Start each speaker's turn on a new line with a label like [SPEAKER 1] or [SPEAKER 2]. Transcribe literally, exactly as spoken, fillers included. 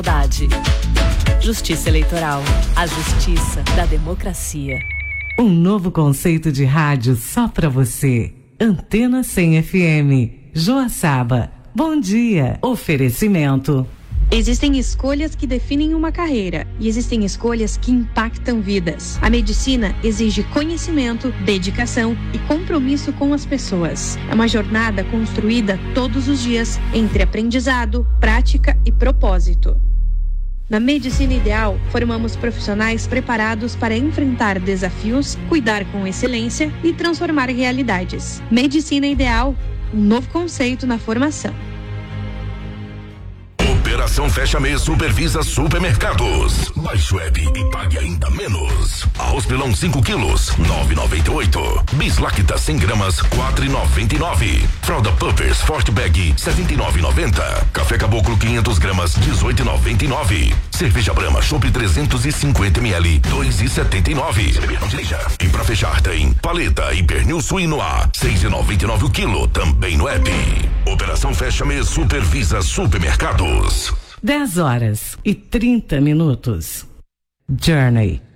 [SPEAKER 1] Justiça Eleitoral, a justiça da democracia.
[SPEAKER 2] Um novo conceito de rádio só pra você. Antena cem F M, Joaçaba. Bom dia. Oferecimento.
[SPEAKER 3] Existem escolhas que definem uma carreira e existem escolhas que impactam vidas. A medicina exige conhecimento, dedicação e compromisso com as pessoas. É uma jornada construída todos os dias entre aprendizado, prática e propósito. Na Medicina Ideal, formamos profissionais preparados para enfrentar desafios, cuidar com excelência e transformar realidades. Medicina Ideal, um novo conceito na formação.
[SPEAKER 4] Operação Fecha Mês supervisa supermercados. Baixe o app e pague ainda menos. Arroz pilão cinco quilos, nove e noventa e oito. Bislacta cem gramas, quatro e noventa e nove. Fralda Pampers Forte Bag, setenta e nove e noventa. Café Caboclo quinhentas gramas, dezoito e noventa e nove. Cerveja Brahma Chopp trezentos e cinquenta mililitros, dois e setenta e nove. E pra fechar tem paleta e pernil suíno A, seis e noventa e nove o quilo, também no app. Operação Fecha Mês supervisa supermercados.
[SPEAKER 2] dez horas e trinta minutos. Journey.